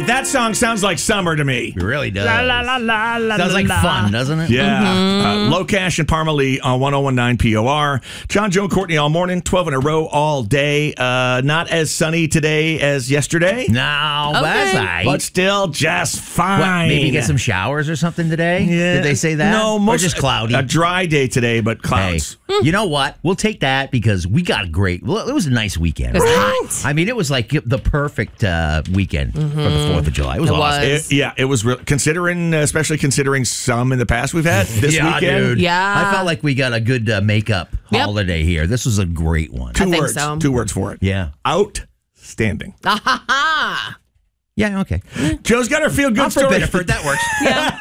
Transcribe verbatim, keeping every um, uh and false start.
Hey, that song sounds like summer to me. It really does. La, la, la, la, la, Sounds like la. fun, doesn't it? Yeah. Mm-hmm. Uh, Low Cash and Parma Lee on one oh one point nine P O R. John, Joe, and Courtney all morning, twelve in a row all day. Uh, not as sunny today as yesterday, No, that's all right. but still just fine. What, maybe get some showers or something today? Yeah. Did they say that? No, Or most just cloudy. A dry day today, but Hey, clouds. you know what? We'll take that because we got a great. Well, it was a nice weekend. It was right? hot. I mean, it was like the perfect uh, weekend for the Fourth of July. It was It awesome. was. It- yeah, it was real, considering, uh, especially considering some in the past we've had this yeah, weekend. dude. Yeah. I felt like we got a good uh, makeup Yep. holiday here. This was a great one. Two I think words. so. Two words for it. Yeah. Outstanding. Yeah. Okay. Joe's got her feel good I'm for story. Biddeford. That works.